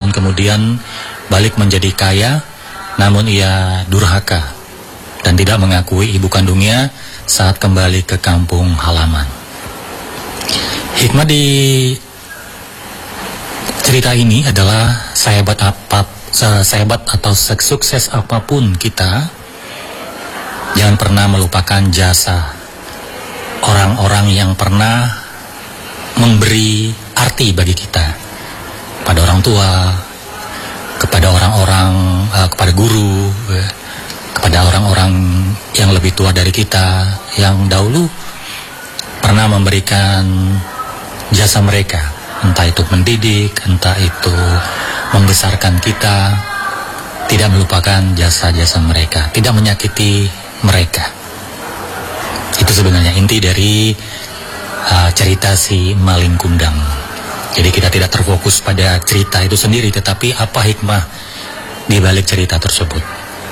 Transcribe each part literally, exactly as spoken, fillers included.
namun kemudian balik menjadi kaya, namun ia durhaka dan tidak mengakui ibu kandungnya saat kembali ke kampung halaman. Hikmah di cerita ini adalah sehebat apa, sehebat atau sukses apapun kita, jangan pernah melupakan jasa orang-orang yang pernah memberi arti bagi kita, pada orang tua, kepada orang-orang, uh, kepada guru, uh, kepada orang-orang yang lebih tua dari kita, yang dahulu pernah memberikan jasa mereka, entah itu mendidik, entah itu membesarkan kita. Tidak melupakan jasa-jasa mereka, tidak menyakiti mereka. Itu sebenarnya inti dari uh, cerita si maling kundang. Jadi kita tidak terfokus pada cerita itu sendiri, tetapi apa hikmah di balik cerita tersebut.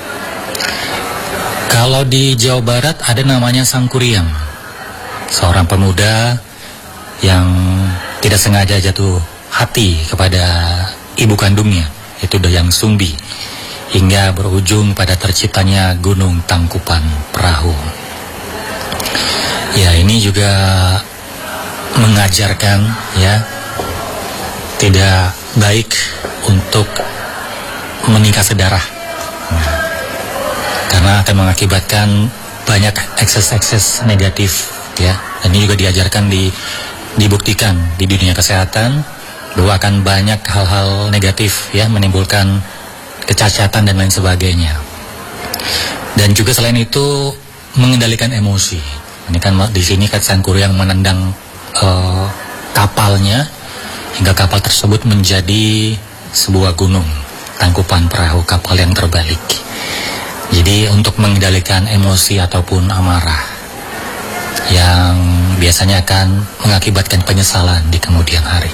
Kalau di Jawa Barat ada namanya Sangkuriang, seorang pemuda yang tidak sengaja jatuh hati kepada ibu kandungnya, yaitu Dayang Sumbi, hingga berujung pada terciptanya Gunung Tangkupan Perahu. Ya, ini juga mengajarkan ya, tidak baik untuk menikah sedarah, nah, karena akan mengakibatkan banyak ekses-ekses negatif ya. Dan ini juga diajarkan di dibuktikan di dunia kesehatan bahwa akan banyak hal-hal negatif ya, menimbulkan kecacatan dan lain sebagainya. Dan juga selain itu mengendalikan emosi. Ini kan di sini kan Sangkuriang menendang uh, kapalnya hingga kapal tersebut menjadi sebuah gunung tangkupan perahu, kapal yang terbalik. Jadi untuk mengendalikan emosi ataupun amarah yang biasanya akan mengakibatkan penyesalan di kemudian hari.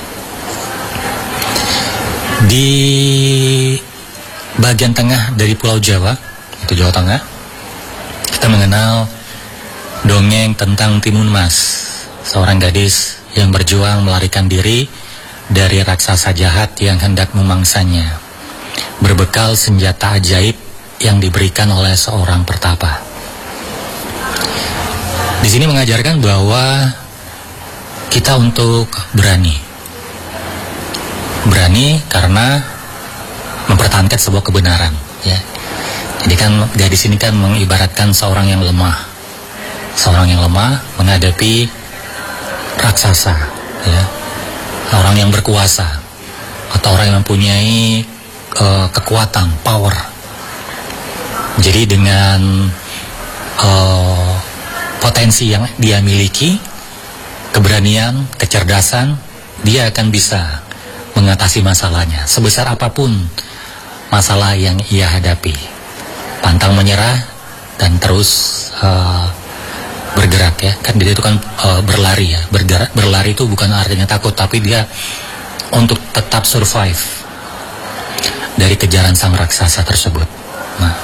Di bagian tengah dari Pulau Jawa, itu Jawa Tengah, kita mengenal dongeng tentang Timun Mas, seorang gadis yang berjuang melarikan diri dari raksasa jahat yang hendak memangsanya, berbekal senjata ajaib yang diberikan oleh seorang pertapa. Di sini mengajarkan bahwa kita untuk berani. Berani karena mempertahankan sebuah kebenaran, ya. Jadi kan gadis ini kan mengibaratkan seorang yang lemah. Seorang yang lemah menghadapi raksasa, ya. Orang yang berkuasa atau orang yang mempunyai uh, kekuatan, power. Jadi dengan uh, potensi yang dia miliki, keberanian, kecerdasan, dia akan bisa mengatasi masalahnya sebesar apapun masalah yang ia hadapi. Pantang menyerah dan terus uh, bergerak, ya. Kan dia itu kan uh, berlari, ya. Bergerak, berlari itu bukan artinya takut, tapi dia untuk tetap survive dari kejaran sang raksasa tersebut. Nah,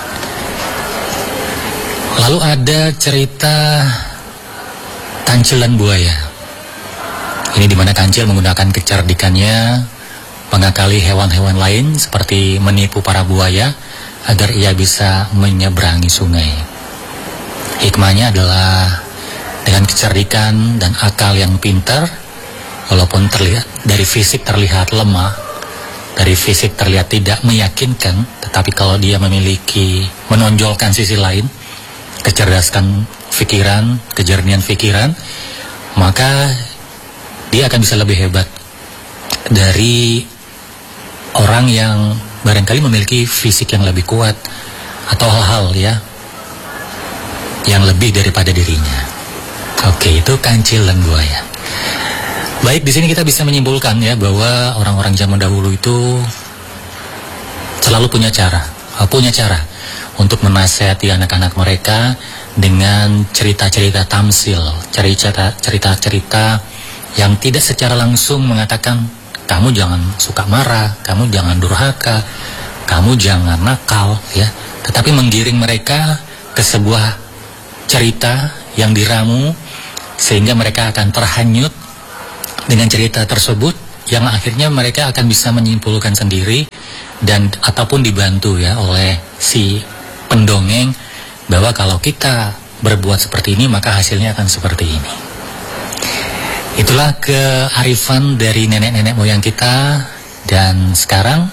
lalu ada cerita kancil dan buaya. Ini dimana kancil menggunakan kecerdikannya mengakali hewan-hewan lain seperti menipu para buaya agar ia bisa menyeberangi sungai. Hikmahnya adalah dengan kecerdikan dan akal yang pintar, walaupun terlihat dari fisik terlihat lemah, dari fisik terlihat tidak meyakinkan, tetapi kalau dia memiliki menonjolkan sisi lain, kecerdasan pikiran, kejernihan pikiran, maka dia akan bisa lebih hebat dari orang yang barangkali memiliki fisik yang lebih kuat atau hal-hal ya yang lebih daripada dirinya. Oke, itu kancil dan buaya. Baik, di sini kita bisa menyimpulkan ya bahwa orang-orang zaman dahulu itu selalu punya cara, punya cara untuk menasihati anak-anak mereka dengan cerita-cerita tamsil, cerita-cerita yang tidak secara langsung mengatakan kamu jangan suka marah, kamu jangan durhaka, kamu jangan nakal, ya. Tetapi menggiring mereka ke sebuah cerita yang diramu sehingga mereka akan terhanyut dengan cerita tersebut yang akhirnya mereka akan bisa menyimpulkan sendiri dan ataupun dibantu ya oleh si pendongeng bahwa kalau kita berbuat seperti ini maka hasilnya akan seperti ini. Itulah kearifan dari nenek-nenek moyang kita. Dan sekarang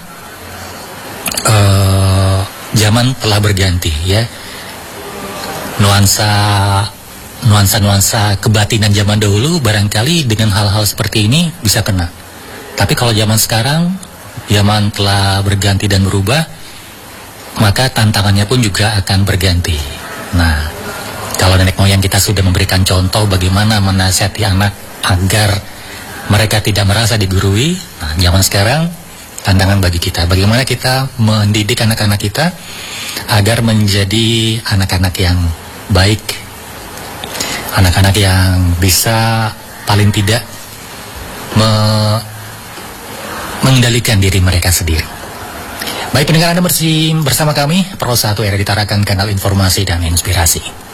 uh, zaman telah berganti ya. Nuansa nuansa-nuansa kebatinan zaman dahulu barangkali dengan hal-hal seperti ini bisa kena. Tapi kalau zaman sekarang, zaman telah berganti dan berubah, maka tantangannya pun juga akan berganti. Nah, kalau nenek moyang kita sudah memberikan contoh bagaimana menasihati anak agar mereka tidak merasa digurui, nah zaman sekarang tantangan bagi kita. Bagaimana kita mendidik anak-anak kita agar menjadi anak-anak yang baik, anak-anak yang bisa paling tidak me mengendalikan diri mereka sendiri. Baik pendengar, Anda bersama kami Pro satu era ditarakan kanal informasi dan inspirasi.